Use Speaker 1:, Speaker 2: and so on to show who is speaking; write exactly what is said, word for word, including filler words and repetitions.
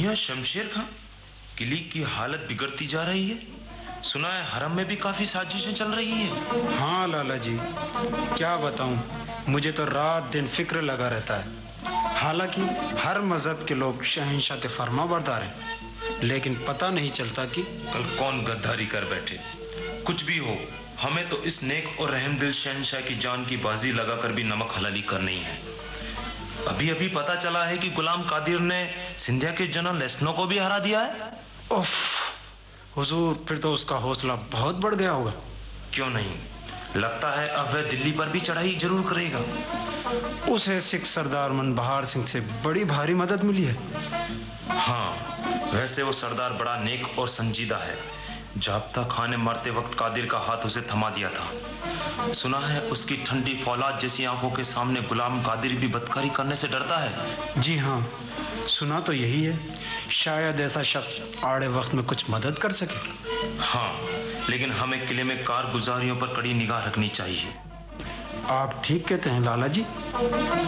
Speaker 1: میاں شمشیر خان، قلعے کی حالت بگڑتی جا رہی ہے، سنا ہے حرم میں بھی کافی سازشیں چل رہی ہیں۔
Speaker 2: ہاں لالا جی، کیا بتاؤں، مجھے تو رات دن فکر لگا رہتا ہے۔ حالانکہ ہر مذہب کے لوگ شہنشاہ کے فرما بردار ہیں، لیکن پتہ نہیں چلتا کہ
Speaker 1: کل کون غداری کر بیٹھے۔ کچھ بھی ہو، ہمیں تو اس نیک اور رحم دل شہنشاہ کی جان کی بازی لگا کر بھی نمک حلالی کرنی ہے۔ ابھی ابھی پتہ چلا ہے کہ غلام قادر نے سندھیا کے جنرل لیسنو کو بھی ہرا دیا ہے۔
Speaker 2: اوف حضور، پھر تو اس کا حوصلہ بہت بڑھ گیا ہوگا۔
Speaker 1: کیوں نہیں، لگتا ہے اب وہ دلی پر بھی چڑھائی ضرور کرے گا۔
Speaker 2: اسے سکھ سردار من بہار سنگھ سے بڑی بھاری مدد ملی ہے۔
Speaker 1: ہاں، ویسے وہ سردار بڑا نیک اور سنجیدہ ہے۔ جابطہ خان نے مرتے وقت قادر کا ہاتھ اسے تھما دیا تھا۔ سنا ہے اس کی ٹھنڈی فولاد جیسی آنکھوں کے سامنے غلام قادر بھی بدکاری کرنے سے ڈرتا ہے۔
Speaker 2: جی ہاں، سنا تو یہی ہے، شاید ایسا شخص آڑے وقت میں کچھ مدد کر سکے۔
Speaker 1: ہاں، لیکن ہمیں قلعے میں کارگزاریوں پر کڑی نگاہ رکھنی چاہیے۔
Speaker 2: آپ ٹھیک کہتے ہیں لالا جی۔